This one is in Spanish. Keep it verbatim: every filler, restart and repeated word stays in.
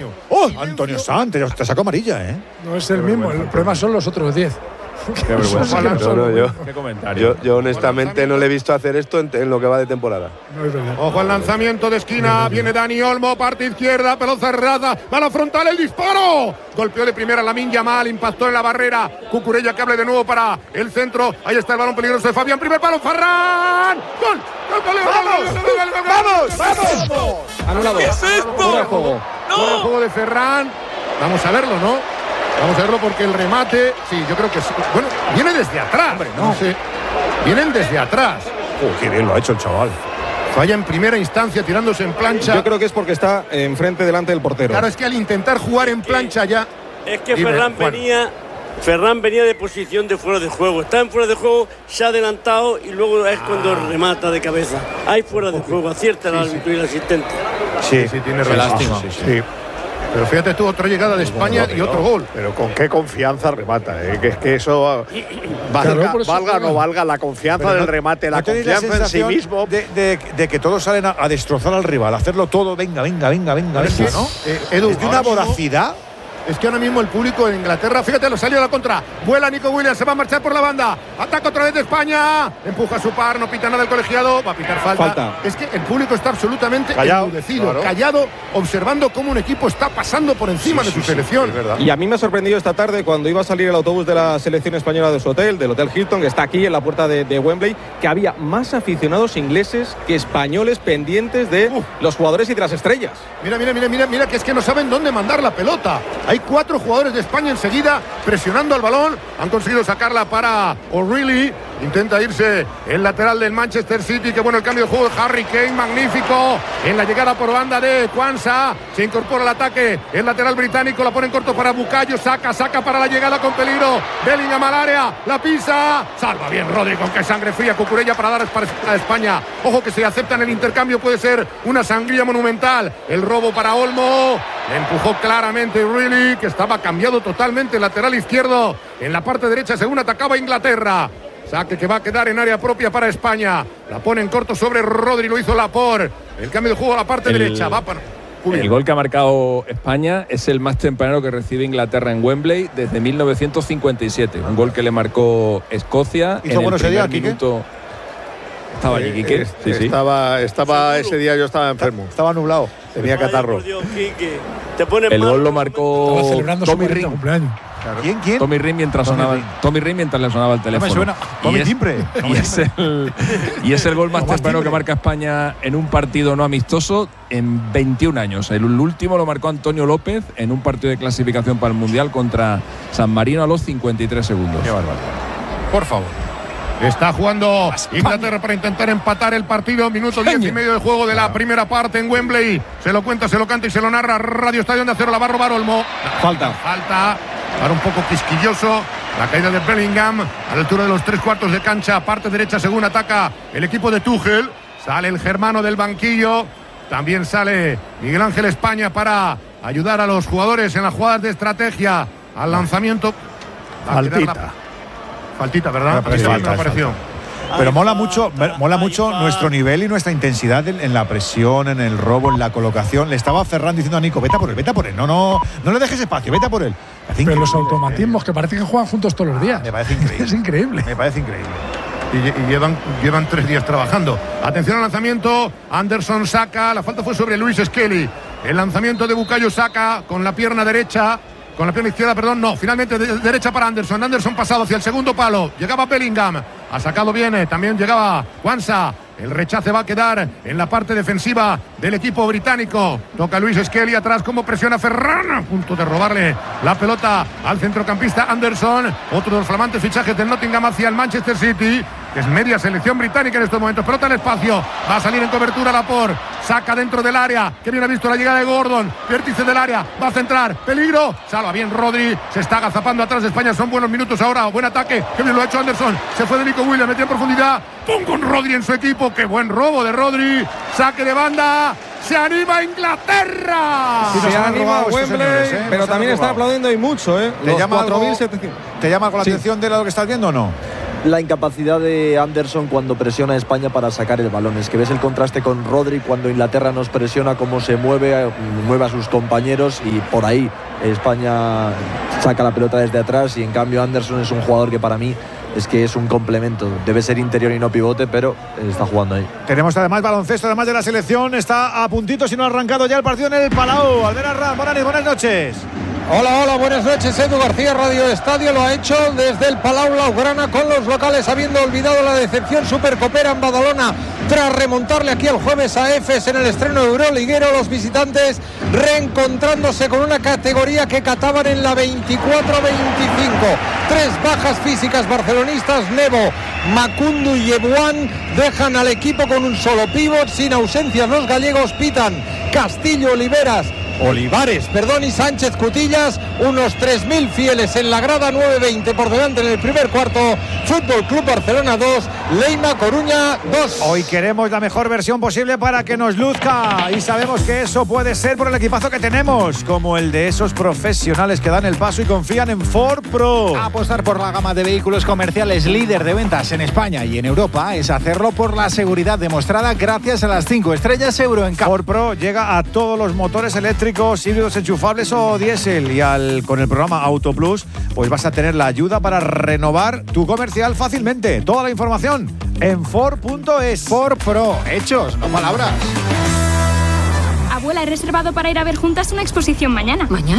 ¡Oh! Antonio Sanz, te, te saco amarilla, ¿eh? No es el mismo, el problema son los otros diez. Qué vergüenza. No, no, yo, Qué comentario. yo, yo honestamente no le he visto hacer esto en, en lo que va de temporada. No es verdad. Ojo al lanzamiento de esquina, viene Dani Olmo, parte izquierda, pelota cerrada, va a la frontal, el disparo. Golpeó de primera Lamine Yamal, impactó en la barrera. Cucurella que abre de nuevo para el centro. Ahí está el balón peligroso de Fabián, primer palo, Ferran. ¡Gol! ¡Gol, gol, gol! ¡Vamos! ¡Vamos! ¡Vamos! Anulado. ¿Qué es esto? Fuera de juego. Fuera de juego de Ferran. Vamos a verlo, ¿no? Vamos a verlo porque el remate, sí, yo creo que sí. Bueno, viene desde atrás. Hombre, no. no sé. Vienen desde atrás. Oh, qué bien lo ha hecho el chaval. Falla en primera instancia tirándose en plancha. Yo creo que es porque está enfrente delante del portero. Claro, es que al intentar jugar en plancha ya. Es que Dime, Ferran Juan. venía, Ferran venía de posición de fuera de juego. Está en fuera de juego, se ha adelantado y luego es cuando remata de cabeza. Hay fuera de juego, acierta el árbitro y el asistente. Sí, sí, tiene razón. Lástima. Sí, sí, sí. Pero fíjate tú, otra llegada de España y otro gol. Pero con qué confianza remata, ¿eh? Que es que eso valga, Claro, por eso valga o no juega. valga la confianza Pero del no- remate, la ¿no tenéis confianza en sí sensación mismo de, de- de que todos salen a, a destrozar al rival, a hacerlo todo, venga, venga, venga, venga, Es venga, que, ¿no? eh, Edu, es de una ahora mismo- voracidad. Es que ahora mismo el público en Inglaterra, fíjate, lo salió a la contra. Vuela Nico Williams, se va a marchar por la banda. Ataca otra vez de España. Empuja a su par, no pita nada el colegiado. Va a pitar falta. Falta. Es que el público está absolutamente Callado, enmudecido, claro. callado, observando cómo un equipo está pasando por encima Sí, de su sí, sí, selección. es verdad. Y a mí me ha sorprendido esta tarde cuando iba a salir el autobús de la selección española de su hotel, del Hotel Hilton, que está aquí en la puerta de, de Wembley, que había más aficionados ingleses que españoles pendientes de Uf. los jugadores y de las estrellas. Mira, mira, mira, mira, mira, que es que no saben dónde mandar la pelota. Hay cuatro jugadores de España enseguida presionando al balón. Han conseguido sacarla para O'Reilly. Intenta irse el lateral del Manchester City. Qué bueno el cambio de juego de Harry Kane, magnífico. En la llegada por banda de Kwanza. Se incorpora al ataque el lateral británico. La pone en corto para Bukayo. Saca, saca para la llegada con peligro. Bellingham al área. La pisa. Salva bien Rodri con que sangre fría. Cucurella para dar a España. Ojo que si aceptan el intercambio puede ser una sangría monumental. El robo para Olmo. Le empujó claramente O'Reilly, que estaba cambiado totalmente el lateral izquierdo. En la parte derecha según atacaba Inglaterra. Saque que va a quedar en área propia para España. La pone en corto sobre Rodri, lo hizo Laporte. El cambio de juego a la parte El- derecha. Va para... Muy El bien. gol que ha marcado España es el más temprano que recibe Inglaterra en Wembley desde mil novecientos cincuenta y siete. Un gol que le marcó Escocia. ¿Hizo en bueno el ese día, primer Quique? minuto. Estaba allí, Quique. Eh, Sí, sí. Estaba, estaba ese día yo estaba enfermo. Estaba nublado. Tenía Vaya, catarro. por Dios, Quique, te pones El mal. gol lo marcó Estaba celebrando su Tommy cuarenta Ring. cumpleaños. ¿Quién? ¿Quién? Tommy Ring mientras Tommy sonaba Ring. Tommy Ring mientras le sonaba el No teléfono. me suena. Y Tommy es- Timbre. Y es, el, y es el gol más Tomás temprano que Timbre. marca España en un partido no amistoso en veintiún años. El último lo marcó Antonio López en un partido de clasificación para el Mundial contra San Marino a los cincuenta y tres segundos. Qué bárbaro. Por favor. Está jugando Inglaterra para intentar empatar el partido. Minuto diez y medio de juego de la primera parte en Wembley. Se lo cuenta, se lo canta y se lo narra Radio Estadio de Acero. La va a robar Olmo. Falta. Falta. Ahora un poco quisquilloso. La caída de Bellingham a la altura de los tres cuartos de cancha. Parte derecha según ataca el equipo de Tuchel. Sale el germano del banquillo. También sale Miguel Ángel España para ayudar a los jugadores en las jugadas de estrategia. Al lanzamiento. Va a quedar la- Faltita. Faltita, ¿verdad? Me parece A mí falta, me pareció. Pero mola mucho, mola mucho nuestro nivel y nuestra intensidad en, en la presión, en el robo, en la colocación. Le estaba Ferran diciendo a Nico, vete a por él, vete a por él. No, no, no le dejes espacio, vete a por él. Me parece Pero los increíble, automatismos que parece que juegan juntos todos los días. Me parece increíble. Es increíble. Me parece increíble. Y, y llevan, llevan tres días trabajando. Atención al lanzamiento. Anderson saca. La falta fue sobre Luis Skelly. El lanzamiento de Bukayo Saka con la pierna derecha. Con la pierna izquierda, perdón, no. Finalmente de, derecha para Anderson. Anderson pasado hacia el segundo palo. Llegaba Bellingham. Ha sacado bien. eh, También llegaba Kwanza. El rechace va a quedar en la parte defensiva del equipo británico. Toca Luis Skelly atrás. Como presiona Ferran. A punto de robarle la pelota al centrocampista Anderson. Otro de los flamantes fichajes del Nottingham hacia el Manchester City, que es media selección británica en estos momentos. Pelota en espacio. Va a salir en cobertura Laporte. Saca dentro del área. Que bien ha visto la llegada de Gordon. Vértice del área. Va a centrar. Peligro. Salva bien Rodri. Se está agazapando atrás de España. Son buenos minutos ahora. Buen ataque. Que bien lo ha hecho Anderson. Se fue de Nico Williams. Metió en profundidad. Pum con Rodri en su equipo. Qué buen robo de Rodri. Saque de banda. Se anima Inglaterra. Sí, nos Se han anima robado estos Wembley, señores, ¿eh? pero Nos han también está robado. aplaudiendo y mucho, ¿eh? ¿Te Los llama, cuatro mil algo, setecientos. ¿Te llama algo la Sí. atención de lo que estás viendo o no? la incapacidad de Anderson cuando presiona a España para sacar el balón. Es que ves el contraste con Rodri cuando Inglaterra nos presiona, cómo se mueve, mueve a sus compañeros y por ahí España saca la pelota desde atrás, y en cambio Anderson es un jugador que para mí es que es un complemento. Debe ser interior y no pivote, pero está jugando ahí. Tenemos además baloncesto, además de la selección. Está a puntito, si no ha arrancado ya el partido en el Palau. Albert Arranz, buenas, buenas noches. Hola, hola, buenas noches. Edu García, Radio Estadio, lo ha hecho desde el Palau Blaugrana con los locales, habiendo olvidado la decepción supercopera en Badalona tras remontarle aquí el jueves a Efes en el estreno euroliguero. Los visitantes reencontrándose con una categoría que cataban en la veinticuatro veinticinco. Tres bajas físicas barcelonistas, Nebo, Macundu y Ebuan, dejan al equipo con un solo pívot, sin ausencias los gallegos. Pitan Castillo, Oliveras Olivares, perdón, y Sánchez Cutillas, unos tres mil fieles en la grada. Nueve veinte por delante en el primer cuarto. Fútbol Club Barcelona dos, Leima Coruña dos. Hoy queremos la mejor versión posible para que nos luzca, y sabemos que eso puede ser por el equipazo que tenemos, como el de esos profesionales que dan el paso y confían en Ford Pro. Apostar por la gama de vehículos comerciales líder de ventas en España y en Europa es hacerlo por la seguridad demostrada gracias a las cinco estrellas Euro en K. Ford Pro llega a todos los motores eléctricos, híbridos enchufables o diésel, y al, con el programa Auto Plus pues vas a tener la ayuda para renovar tu comercial fácilmente. Toda la información en Ford punto es. Ford Pro, hechos, no palabras. Abuela, he reservado para ir a ver juntas una exposición mañana. ¿Mañana?